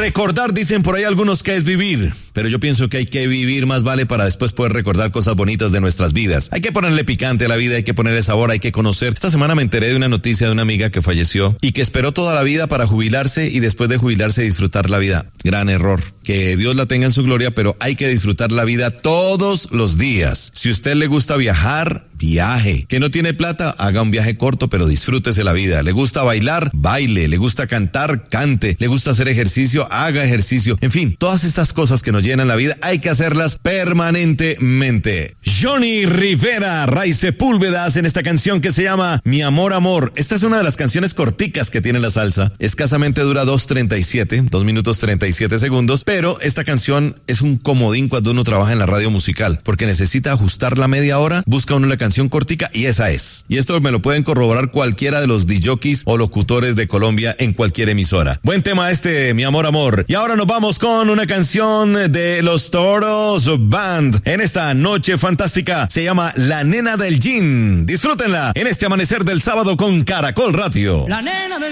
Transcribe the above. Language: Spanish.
Recordar, dicen por ahí algunos, que es vivir. Pero yo pienso que hay que vivir más vale para después poder recordar cosas bonitas de nuestras vidas. Hay que ponerle picante a la vida, hay que ponerle sabor, hay que conocer. Esta semana me enteré de una noticia de una amiga que falleció y que esperó toda la vida para jubilarse y después de jubilarse disfrutar la vida. Gran error. Que Dios la tenga en su gloria, pero hay que disfrutar la vida todos los días. Si a usted le gusta viajar, viaje. Que no tiene plata, haga un viaje corto, pero disfrútese la vida. Le gusta bailar, baile. Le gusta cantar, cante. Le gusta hacer ejercicio, haga ejercicio. En fin, todas estas cosas que nos llenan la vida hay que hacerlas permanentemente. Johnny Rivera, Ray Sepúlveda en esta canción que se llama Mi Amor Amor. Esta es una de las canciones corticas que tiene la salsa. Escasamente dura 2 minutos 37 segundos, pero esta canción es un comodín cuando uno trabaja en la radio musical, porque necesita ajustar la media hora, busca uno la canción cortica y esa es. Y esto me lo pueden corroborar cualquiera de los DJs o locutores de Colombia en cualquier emisora. Buen tema este, Mi Amor Amor. Y ahora nos vamos con una canción de Los Toros Band. En esta noche fantástica se llama La Nena del Gin. Disfrútenla en este amanecer del sábado con Caracol Radio. La nena del